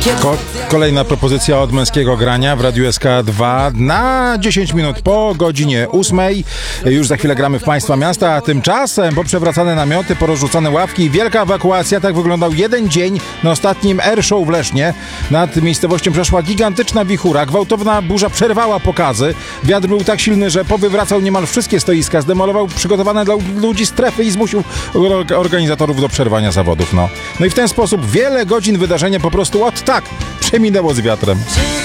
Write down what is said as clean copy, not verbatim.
Kolejna propozycja od męskiego grania w Radiu SK2 na 10 minut po godzinie 8. Już za chwilę gramy w Państwa Miasta, a tymczasem poprzewracane namioty, porozrzucane ławki, wielka ewakuacja. Tak wyglądał jeden dzień na ostatnim Air Show w Lesznie. Nad miejscowością przeszła gigantyczna wichura. Gwałtowna burza przerwała pokazy. Wiatr był tak silny, że powywracał niemal wszystkie stoiska, zdemolował przygotowane dla ludzi strefy i zmusił organizatorów do przerwania zawodów. No i w ten sposób wiele godzin wydarzenia po prostu tak przeminęło z wiatrem.